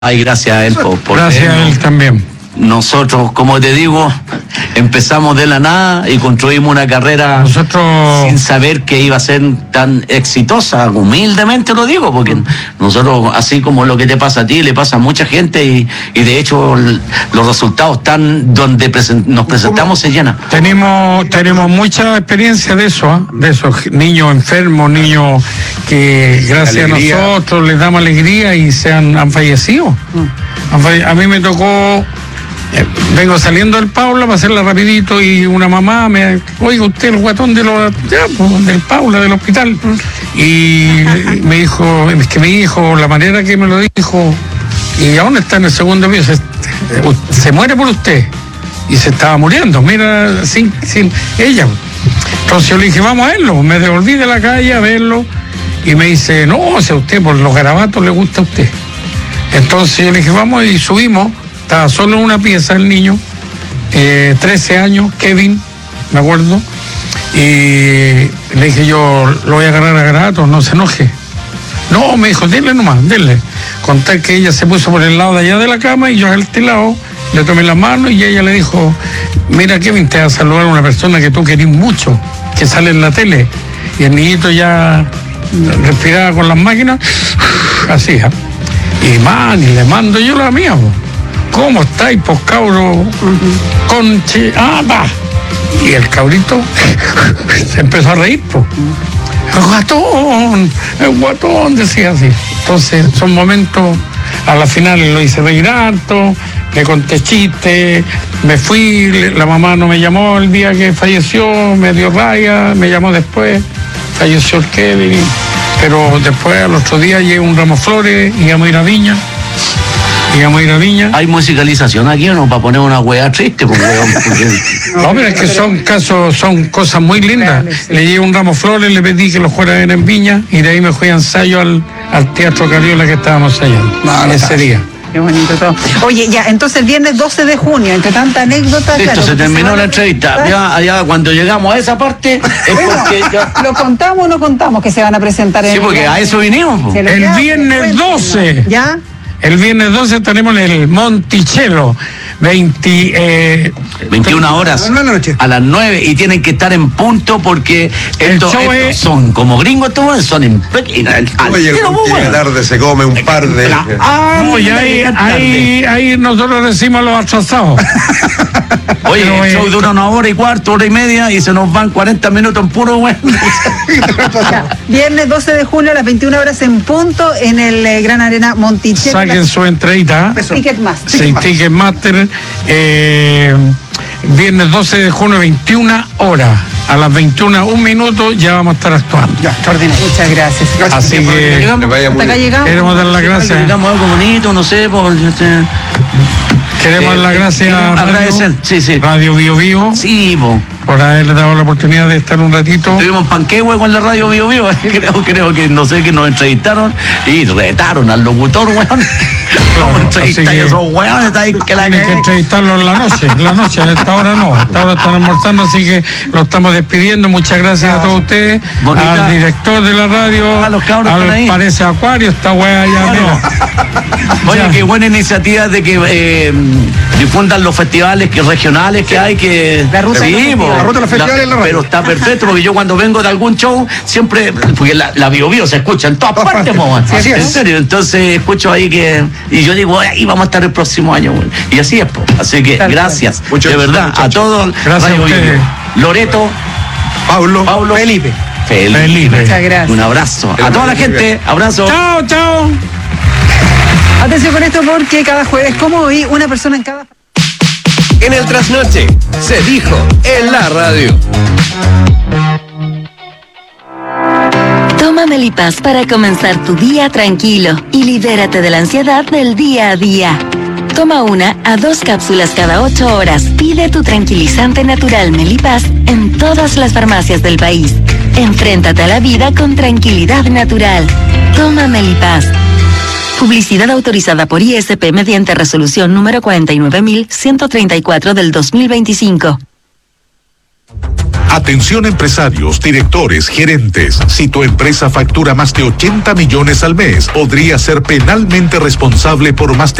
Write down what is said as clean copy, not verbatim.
Ay, gracias a él por gracias a él también. Nosotros, como te digo, empezamos de la nada y construimos una carrera sin saber que iba a ser tan exitosa. Humildemente lo digo, porque nosotros, así como lo que te pasa a ti, le pasa a mucha gente y de hecho los resultados están donde nos presentamos se llena. Tenemos mucha experiencia de eso, de esos niños enfermos, niños que gracias a nosotros les damos alegría y han fallecido. A mí me tocó... vengo saliendo del Paula para hacerla rapidito y una mamá me oiga usted el guatón del Paula, del hospital, y me dijo, es que mi hijo, la manera que me lo dijo, y aún está en el segundo piso, se muere por usted, y se estaba muriendo, mira, sin ella. Entonces yo le dije, vamos a verlo, me devolví de la calle a verlo, y me dice, no, si a usted por los garabatos le gusta a usted. Entonces yo le dije, vamos, y subimos. Estaba solo en una pieza el niño, 13 años, Kevin, me acuerdo, y le dije yo, lo voy a agarrar a garabatos, no se enoje. No, me dijo, denle nomás, denle. Contar que ella se puso por el lado de allá de la cama y yo a este lado le tomé la mano y ella le dijo, mira Kevin, te va a saludar una persona que tú querís mucho, que sale en la tele. Y el niñito ya respiraba con las máquinas, así, y le mando yo la mía, ¿cómo estáis, pues, cabro? Conche, va. Y el cabrito se empezó a reír, pues. El guatón, decía así. Entonces, son momentos, a la final lo hice reír harto, le conté chistes, me fui, la mamá no me llamó el día que falleció, me dio raya, me llamó después, falleció el Kevin, pero después al otro día llegué un ramo de flores, íbamos a ir a Viña. ¿Hay musicalización aquí o no? Para poner una hueá triste. Porque... No, pero es que son cosas muy lindas. Le llevé un ramo de flores, le pedí que lo fuera a ver en Viña y de ahí me fui a ensayo al Teatro Cariola que estábamos ensayando ese día. Qué bonito todo. Oye, ya, entonces el viernes 12 de junio, entre tanta anécdota... Listo, claro, se terminó la entrevista. Ya cuando llegamos a esa parte, es porque... ¿Lo contamos o no contamos que se van a presentar en Sí, porque a eso vinimos. El viernes 12. ¿Ya? El viernes 12 tenemos el Monticello, 21 horas a las 9 y tienen que estar en punto porque estos son como gringos, todos son en Oye, la tarde se come un par de... ahí nosotros decimos los atrasados. Oye, el show dura 1 hora y cuarto, 1 hora y media y se nos van 40 minutos en puro bueno. Viernes 12 de junio a las 21 horas en punto en el Gran Arena Monticello. Saquen su entradita. Ticketmaster. Viernes 12 de junio, 21 horas. A las 21, 1 minuto, ya vamos a estar actuando. Ya, extraordinario. Muchas gracias. Así que queremos dar las gracias. Digamos algo bonito, no sé, queremos dar las gracias a agradecer, sí. Radio Bio Bio. Sí, por haberle dado la oportunidad de estar un ratito. Tuvimos panquehue con la Radio Bio Bio. Creo que no sé, que nos entrevistaron y retaron al locutor, weón. Así que tienen que entrevistarlo en la noche, a esta hora no, a esta hora están almorzando, así que lo estamos despidiendo. Muchas gracias a todos ustedes, al director de la radio, al Parece Acuario, esta weá ya, mira. Oye, qué buena iniciativa de que difundan los festivales regionales que hay, que la ruta de los festivales, pero está perfecto, porque yo cuando vengo de algún show siempre, porque la Bio Bio se escucha en todas partes, en serio, entonces escucho ahí y yo digo, ahí vamos a estar el próximo año, y así es, así que gracias, de verdad, a todos. Gracias a ustedes. Loreto, Paulo, Felipe. Muchas gracias. Un abrazo a toda la gente, abrazo. Chao. Atención con esto, porque cada jueves, como hoy, una persona en cada... En el trasnoche, se dijo en la radio. Toma Melipaz para comenzar tu día tranquilo y libérate de la ansiedad del día a día. Toma 1 a 2 cápsulas cada 8 horas. Pide tu tranquilizante natural Melipaz en todas las farmacias del país. Enfréntate a la vida con tranquilidad natural. Toma Melipaz. Publicidad autorizada por ISP mediante resolución número 49.134 del 2025. Atención empresarios, directores, gerentes. Si tu empresa factura más de 80 millones al mes, podría ser penalmente responsable por más de